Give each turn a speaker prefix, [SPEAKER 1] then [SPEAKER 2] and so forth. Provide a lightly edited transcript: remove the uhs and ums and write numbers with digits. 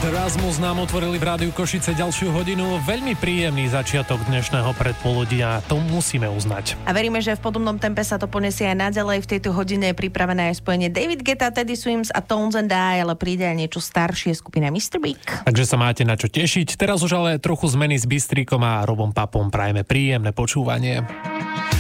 [SPEAKER 1] Erasmus nám otvorili v Rádiu Košice ďalšiu hodinu. Veľmi príjemný začiatok dnešného predpoludia, to musíme uznať.
[SPEAKER 2] A veríme, že v podobnom tempe sa to poniesie aj naďalej. V tejto hodine je pripravené aj spojenie David Guetta, Teddy Swims a Tones and I, ale príde aj niečo staršie, skupina Mr. Big.
[SPEAKER 1] Takže sa máte na čo tešiť. Teraz už ale trochu zmeny s Bystríkom a Robom Papom. Prajeme príjemné počúvanie.